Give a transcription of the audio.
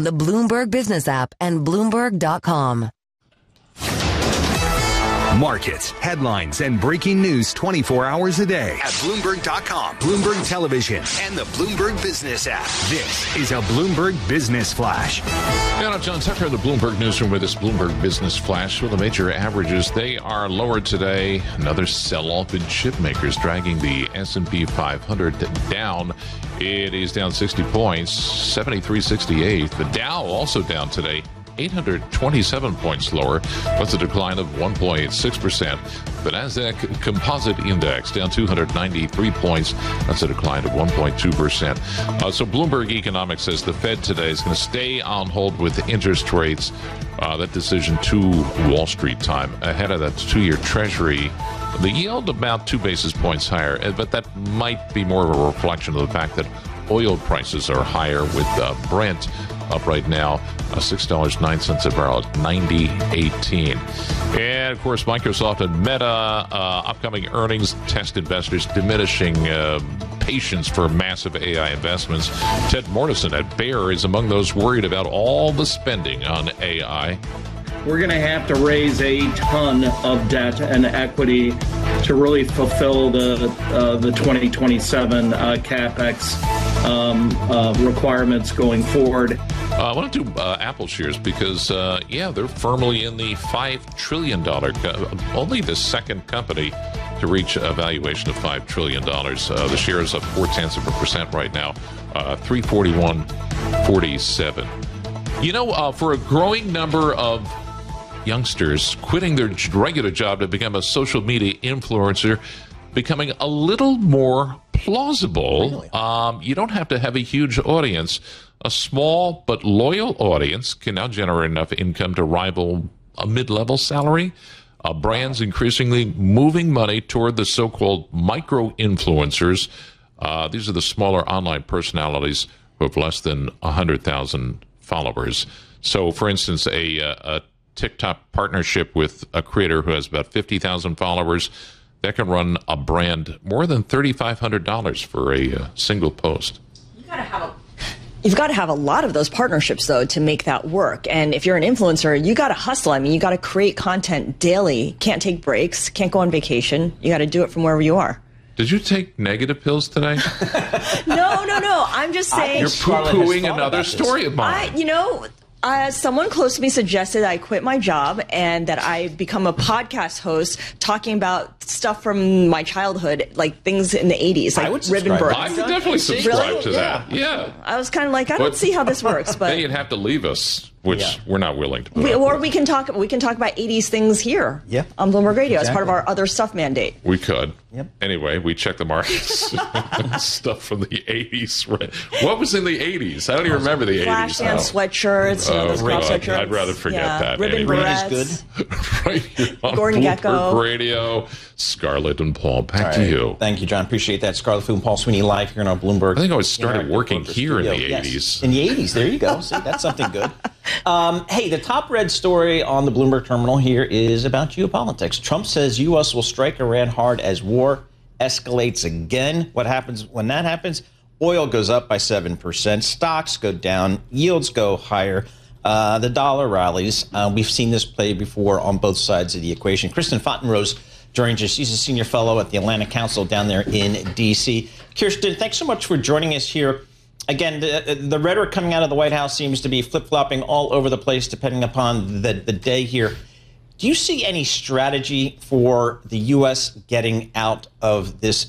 the Bloomberg Business app and Bloomberg.com. Markets, headlines, and breaking news 24 hours a day at Bloomberg.com, Bloomberg Television, and the Bloomberg Business app. This is a Bloomberg Business Flash. And I'm John Tucker in the Bloomberg Newsroom with this Bloomberg Business Flash. With the major averages, they are lower today. Another sell-off in chip makers dragging the S&P 500 down. It is down 60 points, 73.68. The Dow also down today. 827 points lower. That's a decline of 1.6%. The Nasdaq Composite Index down 293 points. That's a decline of 1.2%. So Bloomberg Economics says the Fed today is going to stay on hold with interest rates. That decision to Wall Street time. Ahead of that 2-year Treasury, the yield about 2 basis points higher. But that might be more of a reflection of the fact that oil prices are higher with Brent up right now, $6.09 a barrel at 90.18. And, of course, Microsoft and Meta, upcoming earnings test investors diminishing patience for massive AI investments. Ted Morrison at Bayer is among those worried about all the spending on AI. We're going to have to raise a ton of debt and equity to really fulfill the 2027 CapEx requirements going forward. I want to do Apple shares because, they're firmly in the $5 trillion, only the second company to reach a valuation of $5 trillion. The share is up 0.4% right now, 341.47. You know, for a growing number of youngsters quitting their regular job to become a social media influencer, becoming a little more plausible. Really? You don't have to have a huge audience. A small but loyal audience can now generate enough income to rival a mid-level salary. Brands increasingly moving money toward the so-called micro-influencers. These are the smaller online personalities who have less than 100,000 followers. So, for instance, a TikTok partnership with a creator who has about 50,000 followers, that can run a brand more than $3,500 for a single post. You've got to have a lot of those partnerships, though, to make that work. And if you're an influencer, you got to hustle. I mean, you got to create content daily. Can't take breaks. Can't go on vacation. You got to do it from wherever you are. Did you take negative pills today? No. I'm just saying. You're poo-pooing another story of mine. Someone close to me suggested I quit my job and that I become a podcast host talking about stuff from my childhood, like things in the 80s, like ribbon birds. I would definitely subscribe to that. Yeah. I was kind of like, I don't see how this works. But then you'd have to leave us, which we're not willing to. We can talk about 80s things here on Bloomberg Radio as part of our other stuff mandate. We could. Yep. Anyway, we checked the markets. Stuff from the 80s. Right. What was in the 80s? I don't even remember the 80s. Flashdance sweatshirts. Sweatshirts. I'd rather forget that. Ribbon berets. Good. Right here on Gordon Bloomberg Gekko. Radio. Scarlett and Paul, back to you. Thank you, John. Appreciate that. Scarlett Fu and Paul Sweeney live here in our Bloomberg. I think I started working here in the 80s. Yes. In the 80s. There you go. See, that's something good. Hey, the top red story on the Bloomberg terminal here is about geopolitics. Trump says U.S. will strike Iran hard as war escalates again. What happens when that happens? Oil goes up by 7%. Stocks go down. Yields go higher. The dollar rallies. We've seen this play before on both sides of the equation. Kristen Fontenrose joins us. She's a senior fellow at the Atlantic Council down there in D.C. Kirsten, thanks so much for joining us here. Again, the rhetoric coming out of the White House seems to be flip-flopping all over the place depending upon the day here. Do you see any strategy for the U.S. getting out of this